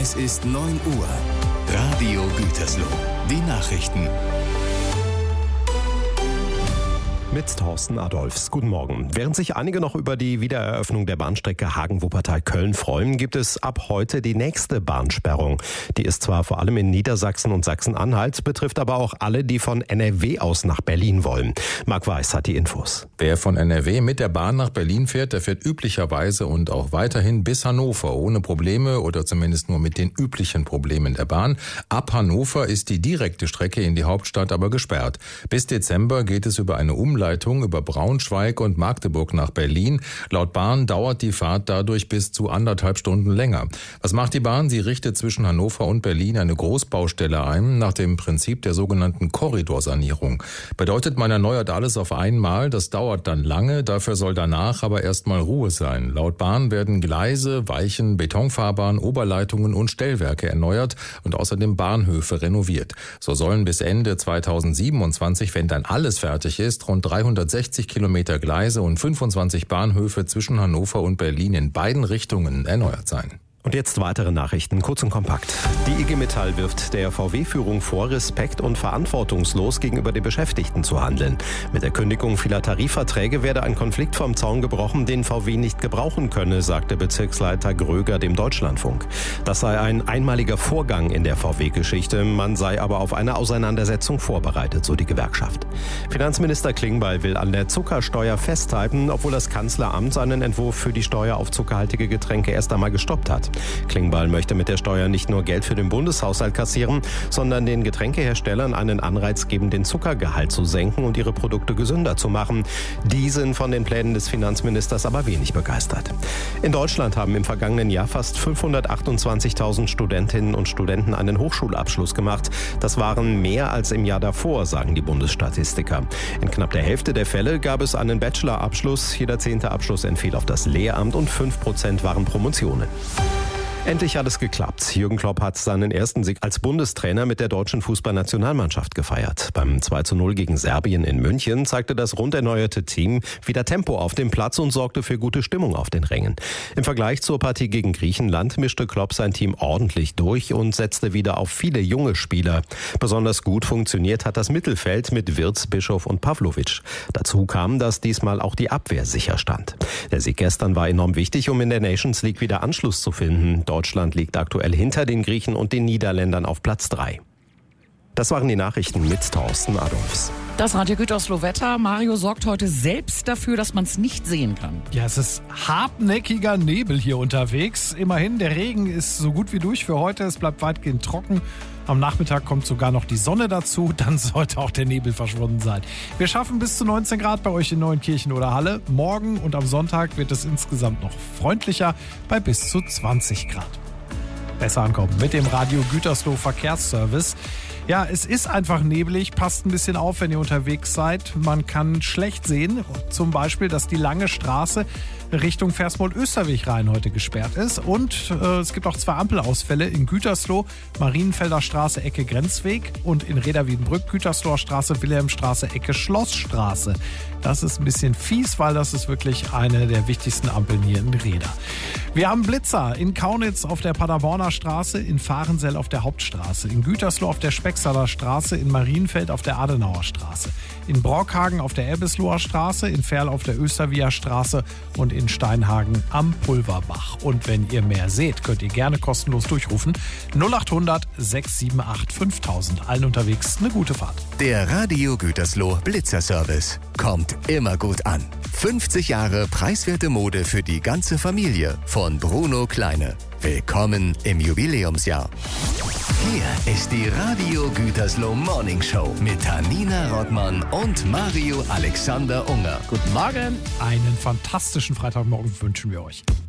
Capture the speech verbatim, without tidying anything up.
Es ist neun Uhr. Radio Gütersloh. Die Nachrichten. Mit Thorsten Adolfs. Guten Morgen. Während sich einige noch über die Wiedereröffnung der Bahnstrecke Hagen-Wuppertal-Köln freuen, gibt es ab heute die nächste Bahnsperrung. Die ist zwar vor allem in Niedersachsen und Sachsen-Anhalt, betrifft aber auch alle, die von N R W aus nach Berlin wollen. Marc Weiß hat die Infos. Wer von N R W mit der Bahn nach Berlin fährt, der fährt üblicherweise und auch weiterhin bis Hannover ohne Probleme oder zumindest nur mit den üblichen Problemen der Bahn. Ab Hannover ist die direkte Strecke in die Hauptstadt aber gesperrt. Bis Dezember geht es über eine Umleitung über Braunschweig und Magdeburg nach Berlin. Laut Bahn dauert die Fahrt dadurch bis zu anderthalb Stunden länger. Was macht die Bahn? Sie richtet zwischen Hannover und Berlin eine Großbaustelle ein, nach dem Prinzip der sogenannten Korridorsanierung. Bedeutet, man erneuert alles auf einmal, das dauert dann lange, dafür soll danach aber erstmal Ruhe sein. Laut Bahn werden Gleise, Weichen, Betonfahrbahn, Oberleitungen und Stellwerke erneuert und außerdem Bahnhöfe renoviert. So sollen bis Ende zweitausendsiebenundzwanzig, wenn dann alles fertig ist, rund dreihundertsechzig Kilometer Gleise und fünfundzwanzig Bahnhöfe zwischen Hannover und Berlin in beiden Richtungen erneuert sein. Und jetzt weitere Nachrichten, kurz und kompakt. Die I G Metall wirft der V W-Führung vor, respekt- und verantwortungslos gegenüber den Beschäftigten zu handeln. Mit der Kündigung vieler Tarifverträge werde ein Konflikt vom Zaun gebrochen, den V W nicht gebrauchen könne, sagte Bezirksleiter Gröger dem Deutschlandfunk. Das sei ein einmaliger Vorgang in der V W-Geschichte, man sei aber auf eine Auseinandersetzung vorbereitet, so die Gewerkschaft. Finanzminister Klingbeil will an der Zuckersteuer festhalten, obwohl das Kanzleramt seinen Entwurf für die Steuer auf zuckerhaltige Getränke erst einmal gestoppt hat. Klingbeil möchte mit der Steuer nicht nur Geld für den Bundeshaushalt kassieren, sondern den Getränkeherstellern einen Anreiz geben, den Zuckergehalt zu senken und ihre Produkte gesünder zu machen. Die sind von den Plänen des Finanzministers aber wenig begeistert. In Deutschland haben im vergangenen Jahr fast fünfhundertachtundzwanzigtausend Studentinnen und Studenten einen Hochschulabschluss gemacht. Das waren mehr als im Jahr davor, sagen die Bundesstatistiker. In knapp der Hälfte der Fälle gab es einen Bachelorabschluss. Jeder zehnte Abschluss entfiel auf das Lehramt und fünf Prozent waren Promotionen. Endlich hat es geklappt. Jürgen Klopp hat seinen ersten Sieg als Bundestrainer mit der deutschen Fußballnationalmannschaft gefeiert. Beim zwei zu null gegen Serbien in München zeigte das rund erneuerte Team wieder Tempo auf dem Platz und sorgte für gute Stimmung auf den Rängen. Im Vergleich zur Partie gegen Griechenland mischte Klopp sein Team ordentlich durch und setzte wieder auf viele junge Spieler. Besonders gut funktioniert hat das Mittelfeld mit Wirtz, Bischof und Pavlovic. Dazu kam, dass diesmal auch die Abwehr sicher stand. Der Sieg gestern war enorm wichtig, um in der Nations League wieder Anschluss zu finden. Deutschland liegt aktuell hinter den Griechen und den Niederländern auf Platz drei. Das waren die Nachrichten mit Thorsten Adolfs. Das Radio Gütersloh Wetter. Mario sorgt heute selbst dafür, dass man es nicht sehen kann. Ja, es ist hartnäckiger Nebel hier unterwegs. Immerhin, der Regen ist so gut wie durch für heute. Es bleibt weitgehend trocken. Am Nachmittag kommt sogar noch die Sonne dazu. Dann sollte auch der Nebel verschwunden sein. Wir schaffen bis zu neunzehn Grad bei euch in Neuenkirchen oder Halle. Morgen und am Sonntag wird es insgesamt noch freundlicher bei bis zu zwanzig Grad. Besser ankommen mit dem Radio Gütersloh Verkehrsservice. Ja, es ist einfach neblig. Passt ein bisschen auf, wenn ihr unterwegs seid. Man kann schlecht sehen, zum Beispiel, dass die lange Straße Richtung Versmold-Österweg rein heute gesperrt ist. Und äh, es gibt auch zwei Ampelausfälle in Gütersloh, Marienfelder Straße, Ecke Grenzweg und in Reda-Wiedenbrück, Gütersloher Straße, Wilhelmstraße, Ecke Schlossstraße. Das ist ein bisschen fies, weil das ist wirklich eine der wichtigsten Ampeln hier in Reda. Wir haben Blitzer in Kaunitz auf der Paderborner Straße, in Fahrensell auf der Hauptstraße, in Gütersloh auf der Specksaler Straße, in Marienfeld auf der Adenauer Straße, in Brockhagen auf der Erbisloher Straße, in Ferl auf der Österwieher Straße und in Steinhagen am Pulverbach. Und wenn ihr mehr seht, könnt ihr gerne kostenlos durchrufen. null acht hundert sechs sieben acht fünftausend. Allen unterwegs eine gute Fahrt. Der Radio Gütersloh Blitzerservice kommt immer gut an. fünfzig Jahre preiswerte Mode für die ganze Familie von Bruno Kleine. Willkommen im Jubiläumsjahr. Hier ist die Radio Gütersloh Morning Show mit Tanina Rottmann und Mario Alexander Unger. Guten Morgen. Einen fantastischen Freitagmorgen wünschen wir euch.